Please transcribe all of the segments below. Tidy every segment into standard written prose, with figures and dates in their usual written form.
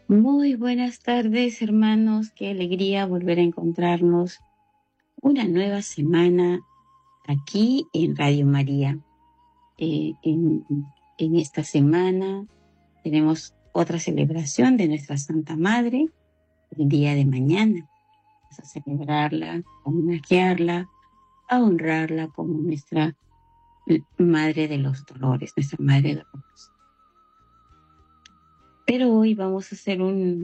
Muy buenas tardes, hermanos. Qué alegría volver a encontrarnos una nueva semana aquí en Radio María. Eh, en, en esta semana tenemos otra celebración de nuestra Santa Madre, el día de mañana. Vamos a celebrarla, a homenajearla, a honrarla como nuestra Madre de los Dolores, nuestra Madre Dolorosa. Pero hoy vamos a hacer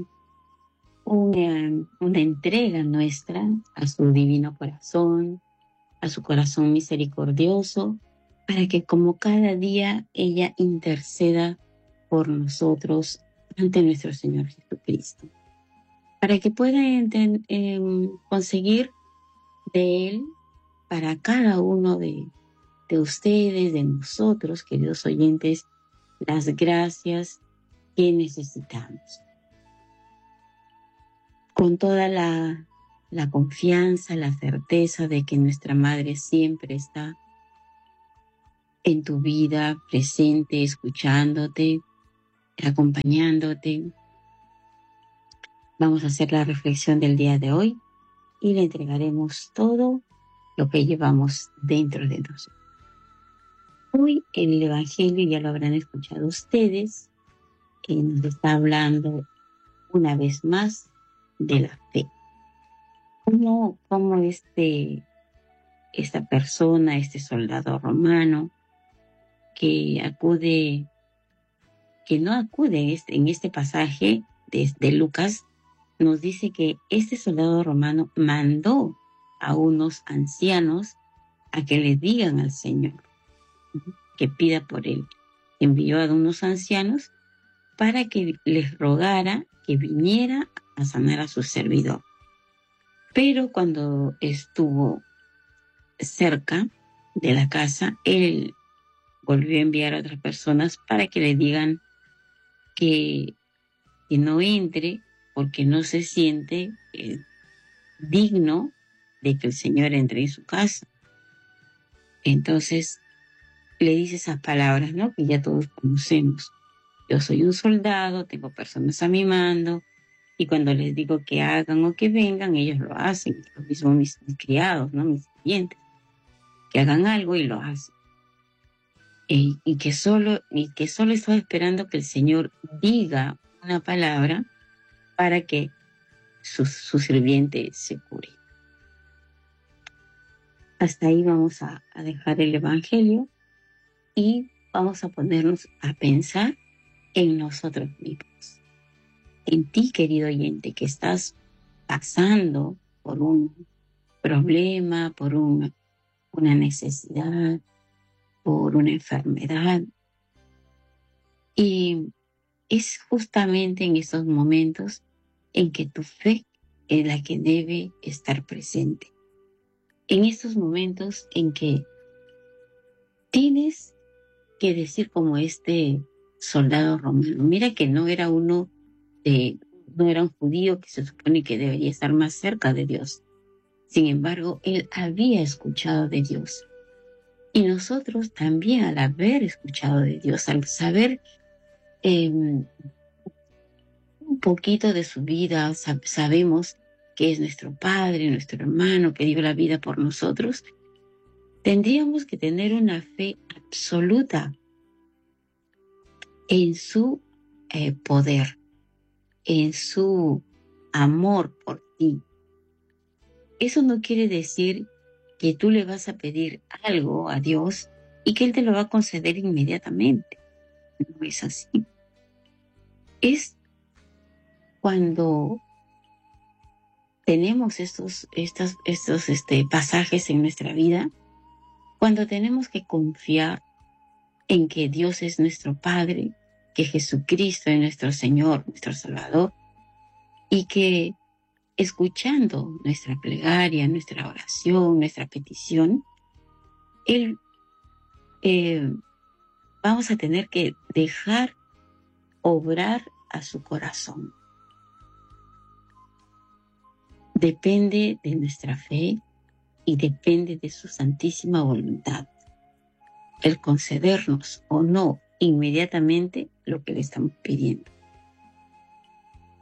una entrega nuestra a su divino corazón, a su corazón misericordioso, para que como cada día ella interceda por nosotros ante nuestro Señor Jesucristo, para que pueda conseguir de Él para cada uno de ustedes, de nosotros, queridos oyentes, las gracias que necesitamos. Con toda la confianza, la certeza de que nuestra Madre siempre está en tu vida, presente, escuchándote, acompañándote. Vamos a hacer la reflexión del día de hoy y le entregaremos todo lo que llevamos dentro de nosotros. Hoy el Evangelio, ya lo habrán escuchado ustedes, que nos está hablando una vez más de la fe. Cómo esta persona, este soldado romano, que no acude en este pasaje de Lucas, nos dice que este soldado romano mandó a unos ancianos a que le digan al Señor que pida por él. Envió a unos ancianos para que les rogara que viniera a sanar a su servidor. Pero cuando estuvo cerca de la casa, él volvió a enviar a otras personas para que le digan que no entre porque no se siente digno de que el Señor entre en su casa. Entonces le dice esas palabras, ¿no? Que ya todos conocemos. Yo soy un soldado, tengo personas a mi mando, y cuando les digo que hagan o que vengan, ellos lo hacen. Lo mismo mis criados, ¿no? Mis clientes, que hagan algo y lo hacen. Y que solo estoy esperando que el Señor diga una palabra para que su sirviente se cure. Hasta ahí vamos a dejar el Evangelio y vamos a ponernos a pensar en nosotros mismos. En ti, querido oyente, que estás pasando por un problema, por una necesidad, por una enfermedad. Y es justamente en esos momentos en que tu fe es la que debe estar presente. En estos momentos en que tienes que decir como este soldado romano, mira que no era un judío que se supone que debería estar más cerca de Dios. Sin embargo, él había escuchado de Dios. Y nosotros también, al haber escuchado de Dios, al saber un poquito de su vida, sabemos que es nuestro Padre, nuestro hermano, que dio la vida por nosotros, tendríamos que tener una fe absoluta en su poder, en su amor por ti. Eso no quiere decir que tú le vas a pedir algo a Dios y que Él te lo va a conceder inmediatamente. No es así. Es cuando tenemos estos pasajes en nuestra vida, cuando tenemos que confiar en que Dios es nuestro Padre, que Jesucristo es nuestro Señor, nuestro Salvador, y que escuchando nuestra plegaria, nuestra oración, nuestra petición, Él vamos a tener que dejar obrar a su corazón. Depende de nuestra fe y depende de su santísima voluntad el concedernos o no inmediatamente lo que le estamos pidiendo.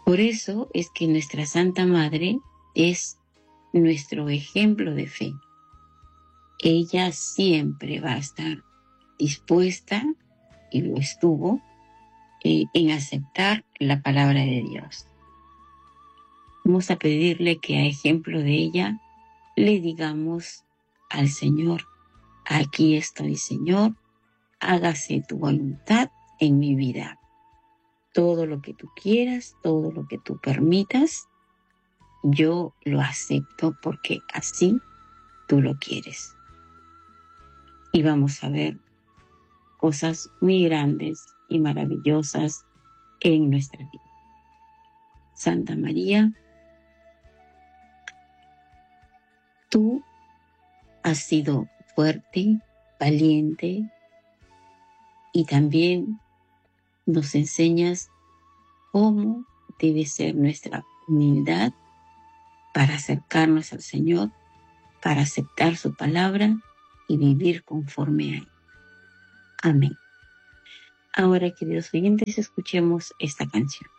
Por eso es que nuestra Santa Madre es nuestro ejemplo de fe. Ella siempre va a estar dispuesta, y lo estuvo, en aceptar la palabra de Dios. Vamos a pedirle que a ejemplo de ella le digamos al Señor: aquí estoy, Señor, hágase tu voluntad en mi vida. Todo lo que tú quieras, todo lo que tú permitas, yo lo acepto porque así tú lo quieres. Y vamos a ver cosas muy grandes y maravillosas en nuestra vida. Santa María, tú has sido fuerte, valiente, y también nos enseñas cómo debe ser nuestra humildad para acercarnos al Señor, para aceptar su palabra y vivir conforme a Él. Amén. Ahora, queridos oyentes, escuchemos esta canción.